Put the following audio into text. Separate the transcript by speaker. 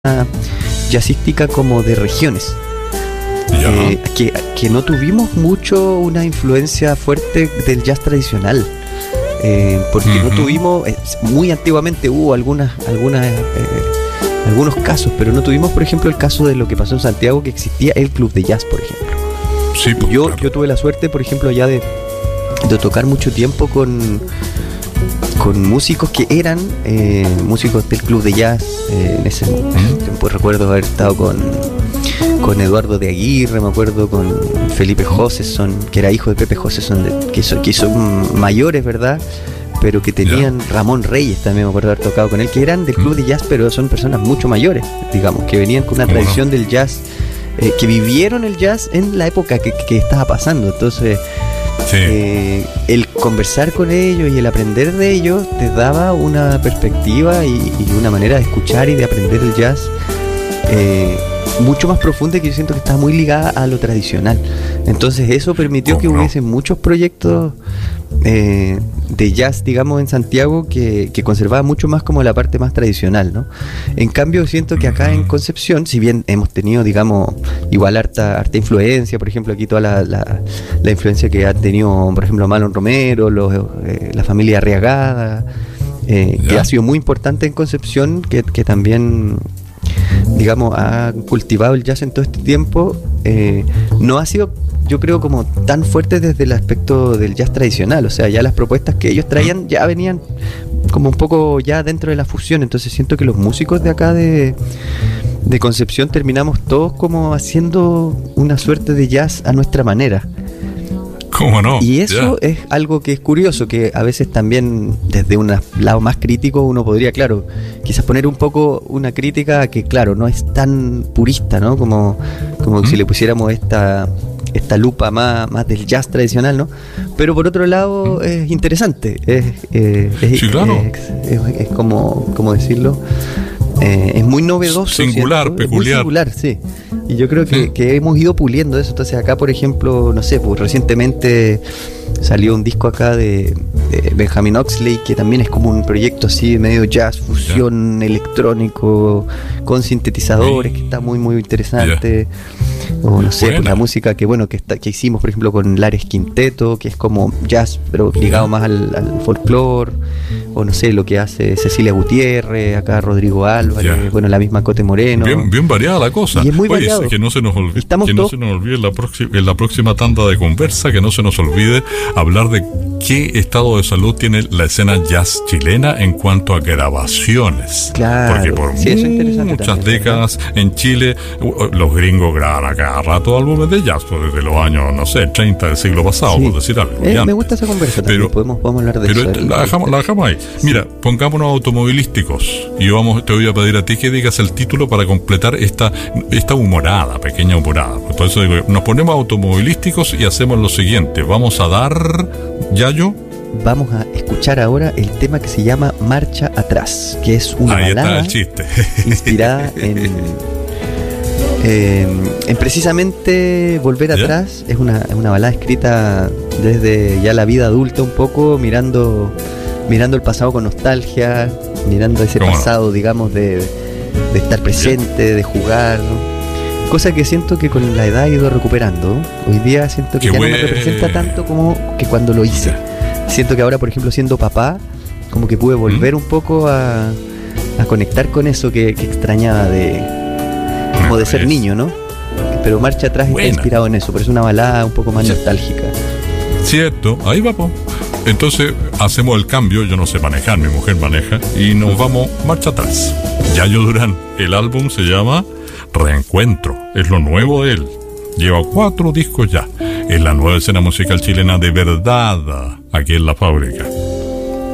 Speaker 1: jazzística como de regiones. Que no tuvimos mucho una influencia fuerte del jazz tradicional, porque no tuvimos, muy antiguamente hubo algunos casos, pero no tuvimos, por ejemplo, el caso de lo que pasó en Santiago, que existía el club de jazz, por ejemplo.
Speaker 2: Sí, pues,
Speaker 1: yo tuve la suerte, por ejemplo, ya de tocar mucho tiempo con músicos que eran músicos del club de jazz. En ese tiempo recuerdo haber estado con Eduardo de Aguirre, me acuerdo, con Felipe Joseson, que era hijo de Pepe Joseson, que son mayores, ¿verdad? Pero que tenían Ramón Reyes, también me acuerdo haber tocado con él, que eran del club de jazz, pero son personas mucho mayores, digamos, que venían con una tradición del jazz, que vivieron el jazz en la época que estaba pasando. Entonces el conversar con ellos y el aprender de ellos te daba una perspectiva y una manera de escuchar y de aprender el jazz mucho más profunda, que yo siento que estaba muy ligada a lo tradicional. Entonces eso permitió que hubiese muchos proyectos de jazz, digamos, en Santiago que conservaba mucho más como la parte más tradicional, ¿no? En cambio siento que acá en Concepción, si bien hemos tenido, digamos, igual harta influencia, por ejemplo aquí toda la influencia que ha tenido, por ejemplo, Marlon Romero, la familia Arriagada, que ha sido muy importante en Concepción, que también, digamos, ha cultivado el jazz en todo este tiempo. No ha sido, yo creo, como tan fuerte desde el aspecto del jazz tradicional. O sea, ya las propuestas que ellos traían ya venían como un poco ya dentro de la fusión. Entonces siento que los músicos de acá de Concepción terminamos todos como haciendo una suerte de jazz a nuestra manera.
Speaker 2: ¿Cómo no?
Speaker 1: Y eso es algo que es curioso, que a veces también desde un lado más crítico uno podría, claro, quizás poner un poco una crítica que, claro, no es tan purista, ¿no? Como si le pusiéramos esta lupa más del jazz tradicional, ¿no? Pero por otro lado es interesante,
Speaker 2: sí, claro.
Speaker 1: Es como decirlo, es muy novedoso,
Speaker 2: singular,
Speaker 1: ¿cierto?
Speaker 2: peculiar.
Speaker 1: Es muy singular, sí. Y yo creo que hemos ido puliendo eso. Entonces acá, por ejemplo, no sé, pues recientemente salió un disco acá de Benjamin Oxley, que también es como un proyecto así medio jazz, fusión electrónico con sintetizadores, que está muy muy interesante. O no sé, pues la música que hicimos, por ejemplo, con Lares Quinteto, que es como jazz pero ligado más al folclore. O no sé, lo que hace Cecilia Gutiérrez, acá Rodrigo Álvarez, bueno, la misma Cote Moreno.
Speaker 2: Bien variada la cosa.
Speaker 1: Y es muy variado.
Speaker 2: Que no se nos olvide, en la próxima tanda de conversa, que no se nos olvide hablar de qué estado de salud tiene la escena jazz chilena en cuanto a grabaciones.
Speaker 1: Claro.
Speaker 2: Porque por muchas décadas en Chile los gringos graban a cada rato álbumes de jazz, pues desde los años, no sé, 30 del siglo pasado, por decir algo.
Speaker 1: Me gusta esa conversa también, podemos hablar de eso.
Speaker 2: Pero la dejamos ahí. Mira, pongámonos automovilísticos y te voy a pedir a ti que digas el título para completar esta pequeña humorada. Por eso digo, nos ponemos automovilísticos y hacemos lo siguiente. Vamos a dar, Yayo.
Speaker 1: Vamos a escuchar ahora el tema que se llama Marcha Atrás, que es una balada inspirada en precisamente volver atrás. Es una balada escrita desde ya la vida adulta, un poco mirando el pasado con nostalgia, mirando ese pasado, digamos, de estar presente, de jugar, cosa que siento que con la edad he ido recuperando. Hoy día siento que ya no me representa tanto como que cuando lo hice. Siento que ahora, por ejemplo, siendo papá, como que pude volver un poco a conectar con eso que extrañaba de ser niño, ¿no? Pero Marcha Atrás está inspirado en eso, pero es una balada un poco más nostálgica.
Speaker 2: Cierto, ahí va, Entonces hacemos el cambio, yo no sé manejar, mi mujer maneja, y nos vamos marcha atrás. Yayo Durán, el álbum se llama Reencuentro, es lo nuevo de él. Lleva 4 discos ya. Es la nueva escena musical chilena de verdad, aquí en La Fábrica.